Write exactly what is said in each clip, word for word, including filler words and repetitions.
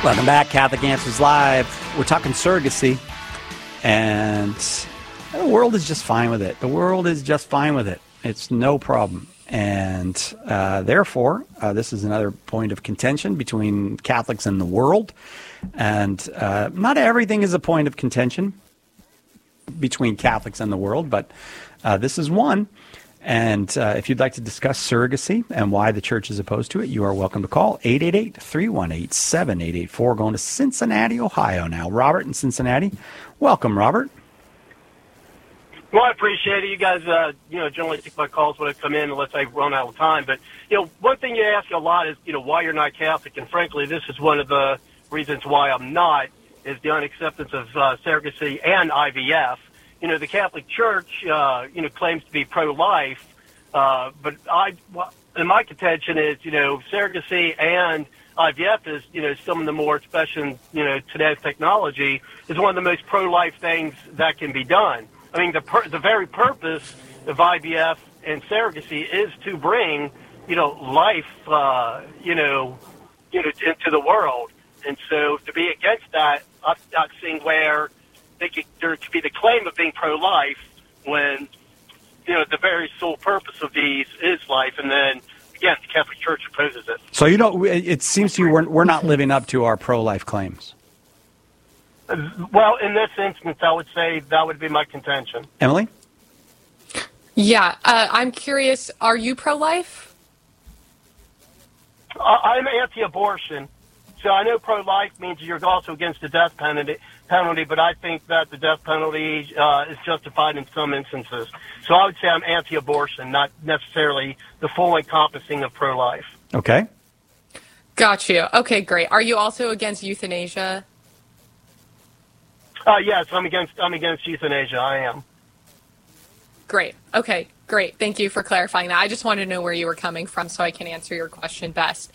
Welcome back, Catholic Answers Live. We're talking surrogacy, and the world is just fine with it. The world is just fine with it. It's no problem. And uh, therefore, uh, this is another point of contention between Catholics and the world. And uh, not everything is a point of contention between Catholics and the world, but uh, this is one. And uh, if you'd like to discuss surrogacy and why the church is opposed to it, you are welcome to call eight eight eight, three one eight, seven eight eight four. Going to Cincinnati, Ohio now. Robert in Cincinnati. Welcome, Robert. Well, I appreciate it. You guys, uh, you know, generally take my calls when I come in unless I run out of time. But, you know, one thing you ask a lot is, you know, why you're not Catholic. And frankly, this is one of the reasons why I'm not, is the unacceptance of uh, surrogacy and I V F. You know, the Catholic Church, uh, you know, claims to be pro-life, uh, but I, and my contention is, you know, surrogacy and I V F is, you know, some of the more, especially, you know, today's technology, is one of the most pro-life things that can be done. I mean, the per, the very purpose of I V F and surrogacy is to bring, you know, life, uh, you know, you know, into the world. And so to be against that, I'm not seeing where They could, there could be the claim of being pro-life when, you know, the very sole purpose of these is life, and then, again, the Catholic Church opposes it. So, you know, it seems to you we're, we're not living up to our pro-life claims. Well, in this instance, I would say that would be my contention. Emily? Yeah, uh, I'm curious, are you pro-life? I'm anti-abortion. So I know pro-life means you're also against the death penalty, penalty, but I think that the death penalty uh, is justified in some instances. So I would say I'm anti-abortion, not necessarily the full encompassing of pro-life. Okay. Got you. Okay, great. Are you also against euthanasia? Uh, yes, I'm against I'm against euthanasia. I am. Great. Okay, great. Thank you for clarifying that. I just wanted to know where you were coming from so I can answer your question best.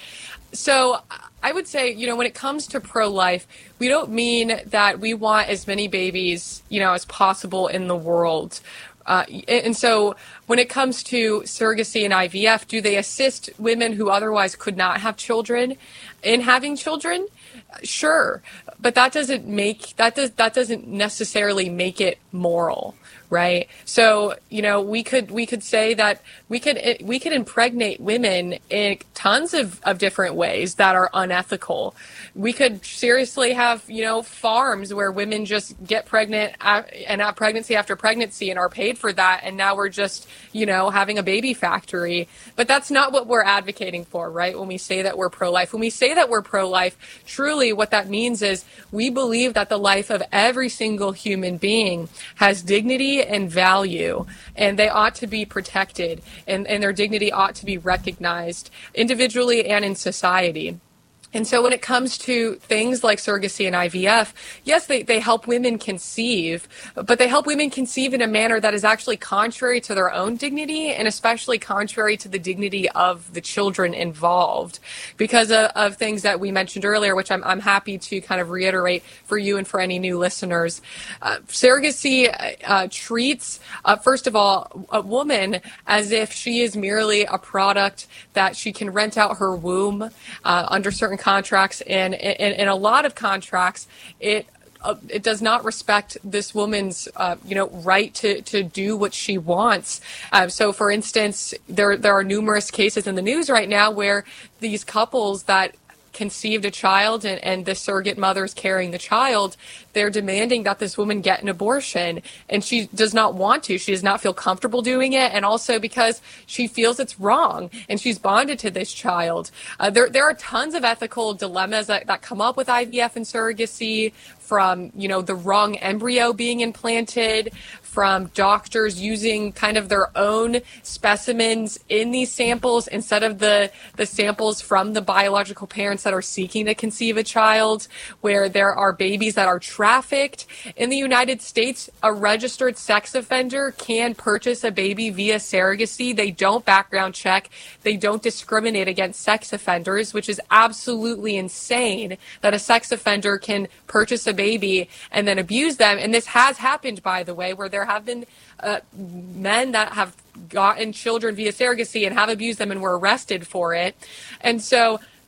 So I would say, you know, when it comes to pro-life, we don't mean that we want as many babies, you know, as possible in the world. Uh, and so when it comes to surrogacy and I V F, do they assist women who otherwise could not have children in having children? Sure. But that doesn't make, that does, that doesn't necessarily make it moral. Right. So, you know, we could we could say that we could we could impregnate women in tons of, of different ways that are unethical. We could seriously have, you know, farms where women just get pregnant and have pregnancy after pregnancy and are paid for that. And now we're just, you know, having a baby factory. But that's not what we're advocating for. Right. When we say that we're pro-life, when we say that we're pro-life, truly what that means is we believe that the life of every single human being has dignity and value, and they ought to be protected, and, and their dignity ought to be recognized individually and in society. And so when it comes to things like surrogacy and I V F, yes, they, they help women conceive, but they help women conceive in a manner that is actually contrary to their own dignity and especially contrary to the dignity of the children involved because of, of things that we mentioned earlier, which I'm, I'm happy to kind of reiterate for you and for any new listeners. Uh, surrogacy uh, treats, uh, first of all, a woman as if she is merely a product that she can rent out her womb uh, under certain contracts, and in a lot of contracts, it uh, it does not respect this woman's uh, you know right to, to do what she wants. Uh, so, for instance, there there are numerous cases in the news right now where these couples that conceived a child and, and the surrogate mother is carrying the child, they're demanding that this woman get an abortion, and she does not want to. She does not feel comfortable doing it, and also because she feels it's wrong, and she's bonded to this child. Uh, there, there are tons of ethical dilemmas that, that come up with I V F and surrogacy, from, you know, the wrong embryo being implanted, from doctors using kind of their own specimens in these samples instead of the, the samples from the biological parents that are seeking to conceive a child, where there are babies that are trafficked. In the United States, a registered sex offender can purchase a baby via surrogacy. They don't background check. They don't discriminate against sex offenders, which is absolutely insane that a sex offender can purchase a baby and then abuse them. And this has happened, by the way, where there have been uh, men that have gotten children via surrogacy and have abused them and were arrested for it. And so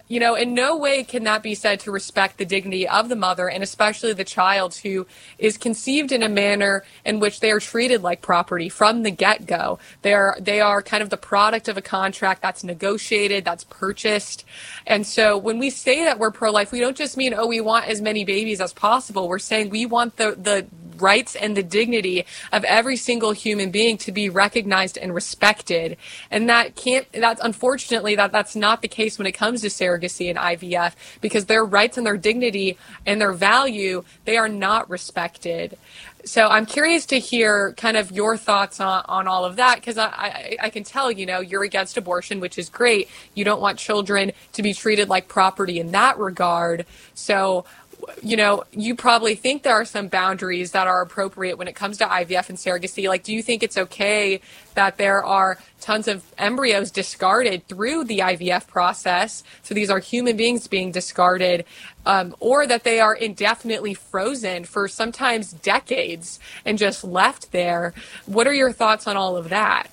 You know, in no way can that be said to respect the dignity of the mother, and especially the child who is conceived in a manner in which they are treated like property from the get-go. They are, they are kind of the product of a contract that's negotiated, that's purchased. And so when we say that we're pro-life, we don't just mean, oh, we want as many babies as possible. We're saying we want the, the rights and the dignity of every single human being to be recognized and respected. And that can't, that's unfortunately, that that's not the case when it comes to surrogacy and I V F, because their rights and their dignity and their value, they are not respected. So I'm curious to hear kind of your thoughts on, on all of that, because I, I, I can tell, you know, you're against abortion, which is great. You don't want children to be treated like property in that regard. So, you know, you probably think there are some boundaries that are appropriate when it comes to I V F and surrogacy. Like, do you think it's okay that there are tons of embryos discarded through the I V F process? So these are human beings being discarded, um, or that they are indefinitely frozen for sometimes decades and just left there. What are your thoughts on all of that?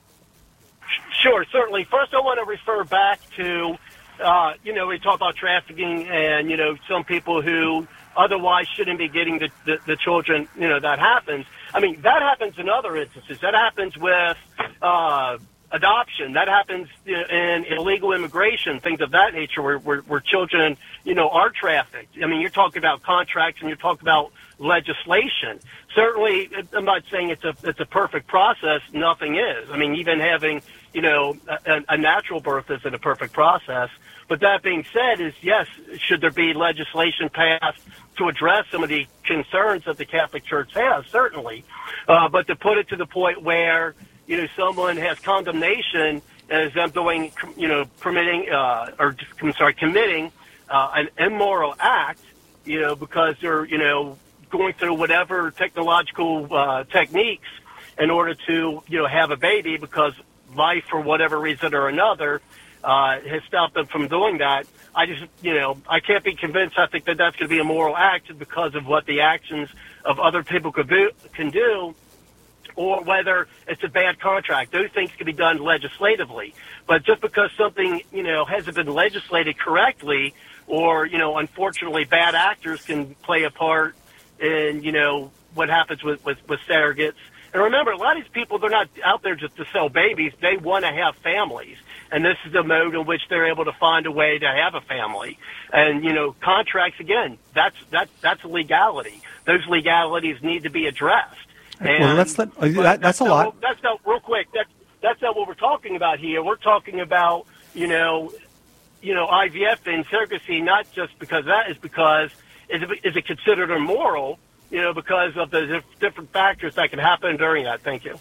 Sure, certainly. First, I want to refer back to Uh, you know, we talk about trafficking and, you know, some people who otherwise shouldn't be getting the, the, the children, you know, that happens. I mean, that happens in other instances. That happens with uh, adoption. That happens in illegal immigration, things of that nature where, where, where children, you know, are trafficked. I mean, you're talking about contracts and you're talking about legislation. Certainly, I'm not saying it's a, it's a perfect process. Nothing is. I mean, even having, you know, a, a natural birth isn't a perfect process. But that being said, is yes, should there be legislation passed to address some of the concerns that the Catholic Church has? Certainly. Uh, but to put it to the point where, you know, someone has condemnation as them doing, you know, permitting, uh, or, I'm sorry, committing uh, an immoral act, you know, because they're, you know, going through whatever technological uh, techniques in order to, you know, have a baby because life, for whatever reason or another, uh, has stopped them from doing that. I just, you know, I can't be convinced. I think that that's going to be a moral act because of what the actions of other people could do, can do, or whether it's a bad contract. Those things can be done legislatively. But just because something, you know, hasn't been legislated correctly, or, you know, unfortunately bad actors can play a part in, you know, what happens with, with, with surrogates. And remember, a lot of these people, they're not out there just to sell babies. They want to have families. And this is the mode in which they're able to find a way to have a family. And, you know, contracts, again, that's that's that's a legality. Those legalities need to be addressed. And, well, let's let, that, that's, that's a not, lot. That's not, real quick, that's, that's not what we're talking about here. We're talking about, you know, you know, I V F and surrogacy, not just because that is because, is it, is it considered immoral, you know, because of the different factors that can happen during that. Thank you.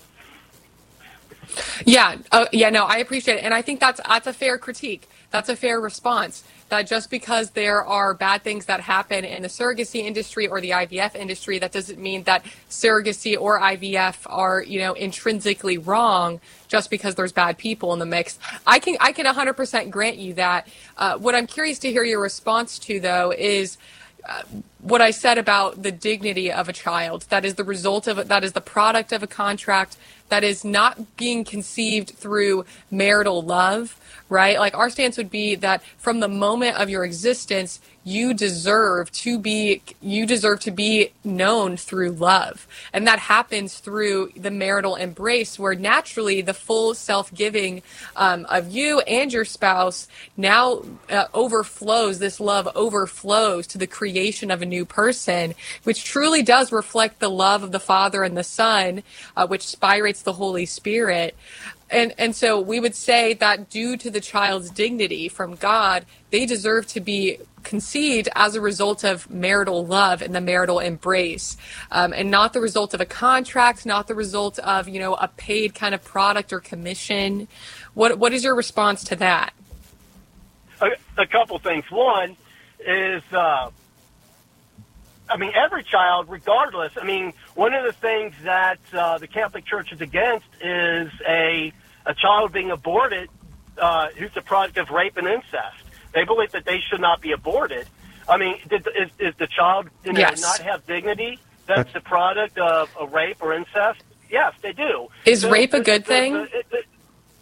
Yeah, uh, yeah, no, I appreciate it. And I think that's that's a fair critique. That's a fair response. That just because there are bad things that happen in the surrogacy industry or the I V F industry, that doesn't mean that surrogacy or I V F are, you know, intrinsically wrong just because there's bad people in the mix. I can I can one hundred percent grant you that. Uh, what I'm curious to hear your response to, though, is Uh, what I said about the dignity of a child. That is the result of it. That is the product of a contract. That is not being conceived through marital love, right? Like, our stance would be that from the moment of your existence, you deserve to be, you deserve to be known through love. And that happens through the marital embrace, where naturally the full self-giving um, of you and your spouse now uh, overflows, this love overflows to the creation of a new person, which truly does reflect the love of the Father and the Son, uh, which spirates the Holy Spirit. And and so we would say that due to the child's dignity from God, they deserve to be conceived as a result of marital love and the marital embrace, um, and not the result of a contract, not the result of, you know, a paid kind of product or commission. What what is your response to that? A, a couple things. One is, uh, I mean, every child, regardless. I mean, one of the things that uh, the Catholic Church is against is a a child being aborted uh, who's the product of rape and incest. They believe that they should not be aborted. I mean, did, is, is the child, you know, yes. not have dignity? That's the product of a rape or incest? Yes, they do. Is so, rape a the, good the, thing? The, the,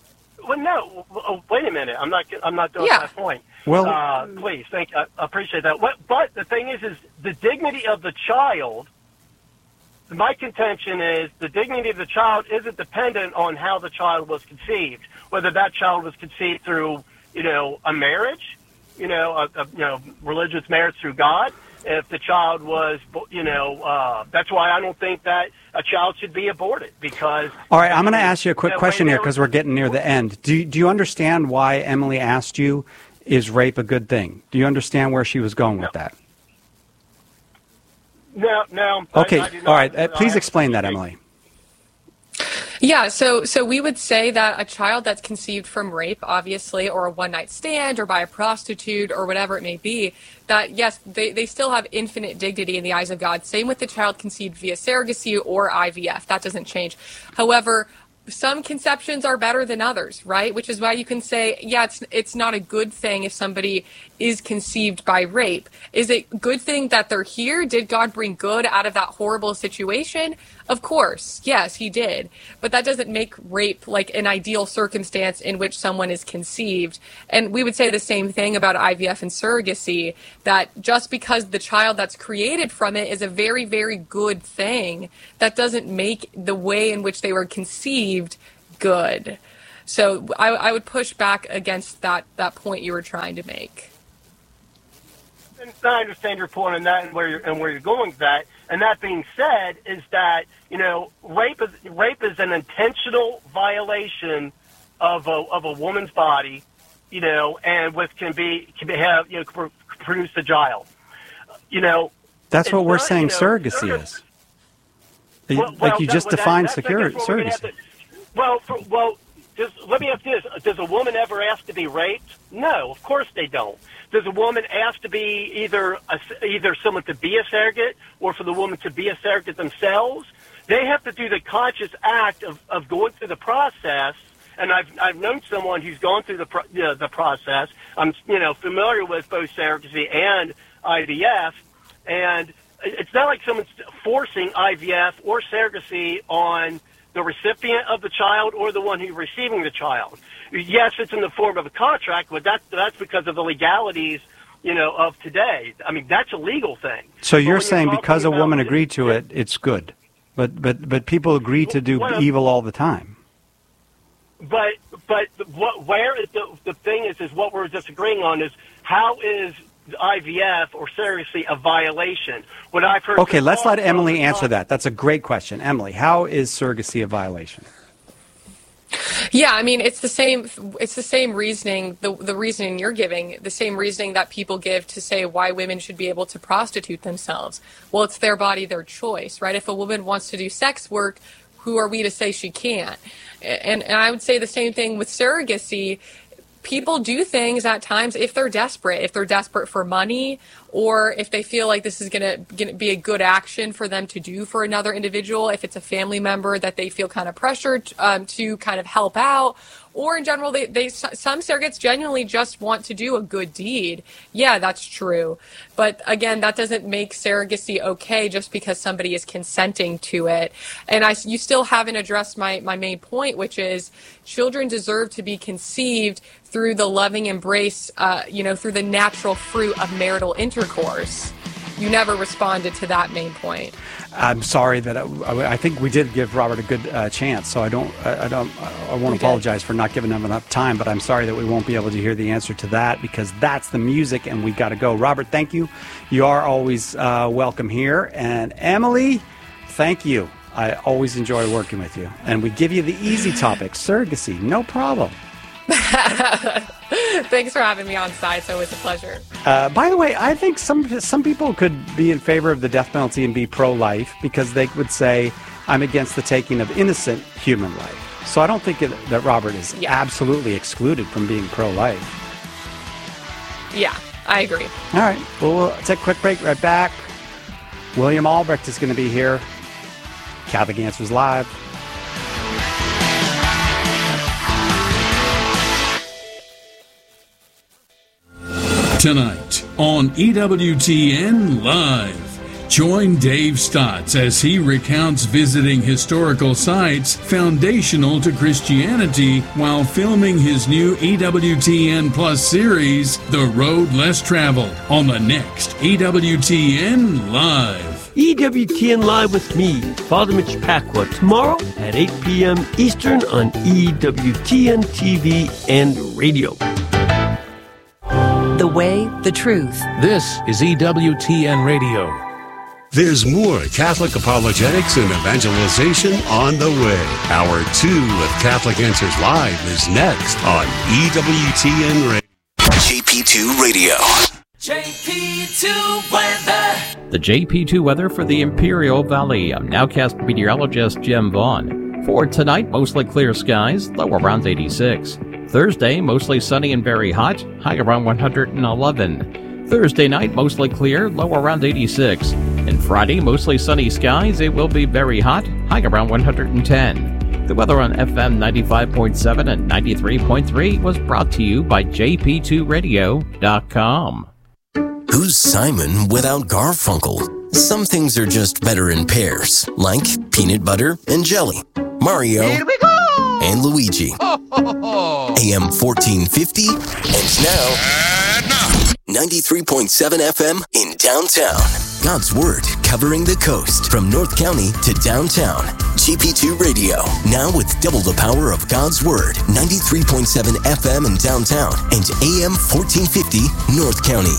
well, no. Oh, wait a minute. I'm not. I'm not doing Yeah. that point. Well- uh, please, thank. I appreciate that. What, but the thing is, is the dignity of the child. My contention is the dignity of the child isn't dependent on how the child was conceived, whether that child was conceived through, you know, a marriage, you know, a, a you know, religious marriage through God. If the child was, you know, uh, that's why I don't think that a child should be aborted, because. All right, I'm going to ask you a quick the way question here they because were- we're getting near the end. Do you, do you understand why Emily asked you, is rape a good thing? Do you understand where she was going with No. that? No, no. Okay, I, I do not. all right. Uh, please I- explain that, Emily. Yeah, so so we would say that a child that's conceived from rape, obviously, or a one-night stand, or by a prostitute, or whatever it may be, that, yes, they, they still have infinite dignity in the eyes of God. Same with the child conceived via surrogacy or I V F. That doesn't change. However, some conceptions are better than others, right? Which is why you can say, yeah, it's it's not a good thing if somebody is conceived by rape. Is it a good thing that they're here? Did God bring good out of that horrible situation? Of course, yes, he did. But that doesn't make rape like an ideal circumstance in which someone is conceived. And we would say the same thing about I V F and surrogacy, that just because the child that's created from it is a very, very good thing, that doesn't make the way in which they were conceived good. So I, I would push back against that, that point you were trying to make. And I understand your point on that and where you're, and where you're going with that. And that being said, is that, you know, rape is rape is an intentional violation of a of a woman's body, you know, and with can be can be have you know pr- produce a child, you know. That's what it's we're not, saying you know, surrogacy surrog- is. Well, like well, you that- just well, that- defined that's, I secure, guess, where we're gonna have surrogacy. to- Well, for, well, just, let me ask this: does a woman ever ask to be raped? No, of course they don't. Does a woman ask to be either a, either someone to be a surrogate or for the woman to be a surrogate themselves? They have to do the conscious act of, of going through the process. And I've I've known someone who's gone through the pro, you know, the process. I'm you know familiar with both surrogacy and I V F, and it's not like someone's forcing I V F or surrogacy on the recipient of the child or the one who's receiving the child. Yes, it's in the form of a contract, but that's that's because of the legalities, you know, of today. I mean, that's a legal thing. So But you're when saying talking because a about- woman agreed to it, it's good. But but but people agree to do Well, evil all the time. But but what where is the the thing is is what we're disagreeing on is how is I V F or surrogacy a violation? What I've heard. Okay, so let's far let Emily all the answer time- that. That's a great question. Emily, how is surrogacy a violation? Yeah, I mean, it's the same. It's the same reasoning. The the reasoning you're giving, the same reasoning that people give to say why women should be able to prostitute themselves. Well, it's their body, their choice, right? If a woman wants to do sex work, who are we to say she can't? And and I would say the same thing with surrogacy. People do things at times if they're desperate, if they're desperate for money, or if they feel like this is going to be a good action for them to do for another individual, if it's a family member that they feel kind of pressured um, to kind of help out, or in general, they, they some surrogates genuinely just want to do a good deed. Yeah, that's true. But again, that doesn't make surrogacy okay just because somebody is consenting to it. And I, you still haven't addressed my, my main point, which is children deserve to be conceived through the loving embrace, uh, you know, through the natural fruit of marital intercourse. You never responded to that main point. I'm sorry that I, I think we did give Robert a good uh, chance, so I don't, I, I don't, I won't apologize for not giving him enough time. But I'm sorry that we won't be able to hear the answer to that because that's the music, and we got to go. Robert, thank you. You are always uh, welcome here, and Emily, thank you. I always enjoy working with you, and we give you the easy topics, surrogacy, no problem. Thanks for having me on side. So it's a pleasure. Uh, by the way, I think some some people could be in favor of the death penalty and be pro-life because they would say, I'm against the taking of innocent human life. So I don't think it, that Robert is Yeah. absolutely excluded from being pro-life. Yeah, I agree. All right, well, we'll take a quick break. Right back. William Albrecht is going to be here. Catholic Answers Live. Tonight on E W T N Live, Join Dave Stotts as he recounts visiting historical sites foundational to Christianity while filming his new E W T N Plus series, The Road Less Traveled, on the next E W T N Live. E W T N Live with me, Father Mitch Pacwa, tomorrow at eight p.m. Eastern on E W T N T V and radio. The way, the truth. This is E W T N Radio. There's more Catholic apologetics and evangelization on the way. Hour two of Catholic Answers Live is next on E W T N Radio. J P two Radio. J P two weather. The J P two weather for the Imperial Valley. I'm Nowcast meteorologist Jim Vaughn. For tonight, mostly clear skies, low around eighty-six. Thursday, mostly sunny and very hot, high around one hundred eleven. Thursday night, mostly clear, low around eighty-six. And Friday, mostly sunny skies, it will be very hot, high around one hundred ten. The weather on F M ninety-five point seven and ninety-three point three was brought to you by J P two radio dot com. Who's Simon without Garfunkel? Some things are just better in pairs, like peanut butter and jelly. Mario Here we go! and Luigi. Ho, ho, ho. A M fourteen fifty, and now ninety-three point seven F M in downtown. God's Word covering the coast from North County to downtown. G P two Radio, now with double the power of God's Word. ninety-three point seven F M in downtown and A M fourteen fifty North County.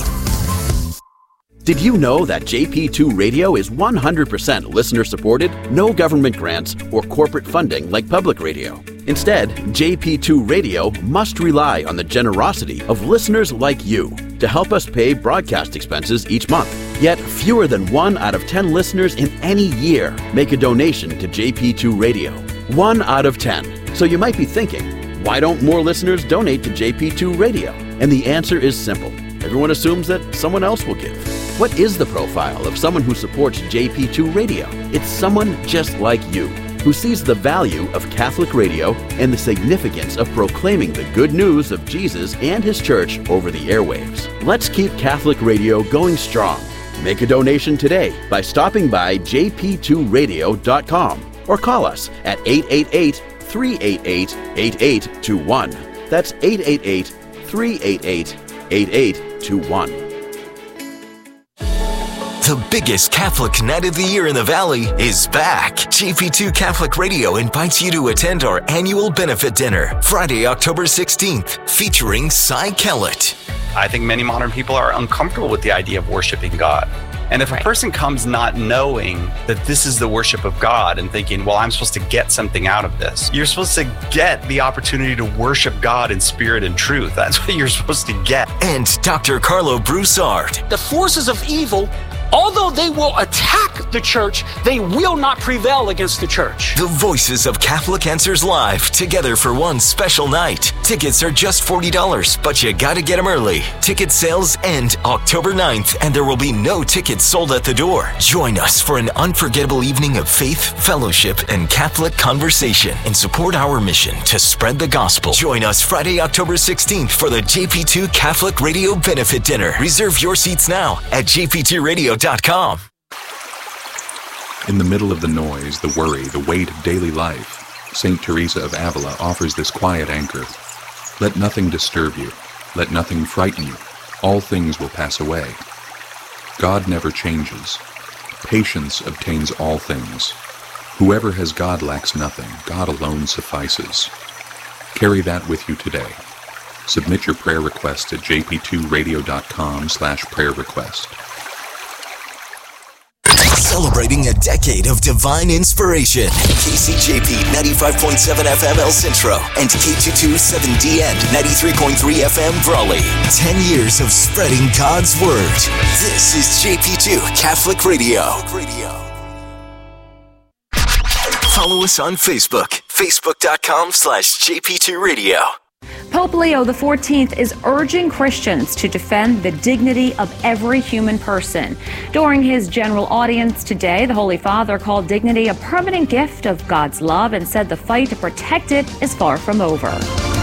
Did you know that J P two Radio is one hundred percent listener-supported, no government grants or corporate funding like public radio? Instead, J P two Radio must rely on the generosity of listeners like you to help us pay broadcast expenses each month. Yet, fewer than one out of ten listeners in any year make a donation to J P two Radio. One out of ten. So you might be thinking, why don't more listeners donate to J P two Radio? And the answer is simple. Everyone assumes that someone else will give. What is the profile of someone who supports J P two Radio? It's someone just like you, who sees the value of Catholic radio and the significance of proclaiming the good news of Jesus and His Church over the airwaves. Let's keep Catholic radio going strong. Make a donation today by stopping by J P two radio dot com or call us at eight eight eight, three eight eight, eight eight two one. That's eight eight eight, three eight eight, eight eight two one. The biggest Catholic night of the year in the Valley is back. J P two Catholic Radio invites you to attend our annual benefit dinner, Friday, October sixteenth, featuring Cy Kellett. I think many modern people are uncomfortable with the idea of worshiping God. And if right. a person comes not knowing that this is the worship of God and thinking, well, I'm supposed to get something out of this, you're supposed to get the opportunity to worship God in spirit and truth. That's what you're supposed to get. And Doctor Carlo Broussard. The forces of evil, although they will attack the church, they will not prevail against the church. The voices of Catholic Answers Live, together for one special night. Tickets are just forty dollars, but you gotta get them early. Ticket sales end October ninth, and there will be no tickets sold at the door. Join us for an unforgettable evening of faith, fellowship, and Catholic conversation, and support our mission to spread the gospel. Join us Friday, October sixteenth for the J P two Catholic Radio Benefit Dinner. Reserve your seats now at J P two radio dot com. In the middle of the noise, the worry, the weight of daily life, Saint Teresa of Avila offers this quiet anchor. Let nothing disturb you. Let nothing frighten you. All things will pass away. God never changes. Patience obtains all things. Whoever has God lacks nothing. God alone suffices. Carry that with you today. Submit your prayer request at J P two radio dot com slash prayer request. Celebrating a decade of divine inspiration. K C J P ninety-five point seven F M El Centro and K two twenty-seven D N ninety-three point three F M Brawley. Ten years of spreading God's Word. This is J P two Catholic Radio. Follow us on Facebook. Facebook.com slash JP2 Radio. Pope Leo the fourteenth is urging Christians to defend the dignity of every human person. During his general audience today, the Holy Father called dignity a permanent gift of God's love and said the fight to protect it is far from over.